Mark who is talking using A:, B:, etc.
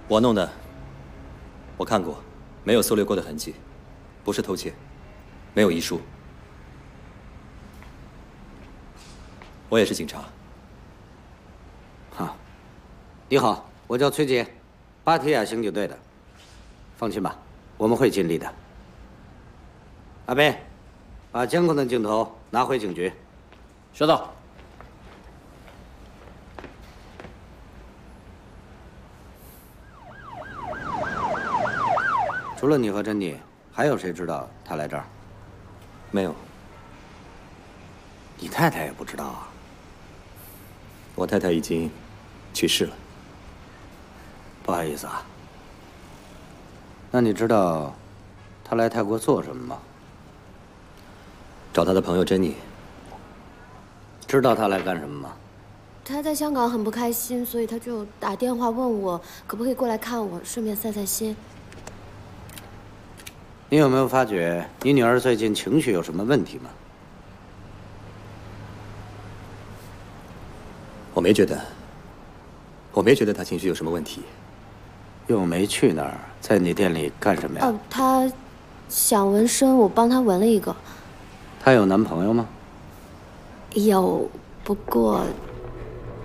A: 我弄的，我看过，没有搜掠过的痕迹，不是偷窃，没有遗书。我也是警察。
B: 哈，你好，我叫崔杰，芭提雅刑警队的。放心吧，我们会尽力的。阿贝，把监控的镜头拿回警局。
C: 收到。
B: 除了你和珍妮，还有谁知道他来这儿？
A: 没有。
B: 你太太也不知道啊？
A: 我太太已经去世了。
B: 不好意思啊。那你知道他来泰国做什么吗？
A: 找他的朋友珍妮。
B: 知道他来干什么吗？
D: 他在香港很不开心，所以他就打电话问我可不可以过来看我，顺便散散心。
B: 你有没有发觉你女儿最近情绪有什么问题吗？
A: 我没觉得她情绪有什么问题。
B: 又没去那儿，在你店里干什么呀？
D: 她想纹身，我帮她纹了一个。
B: 她有男朋友吗？
D: 有，不过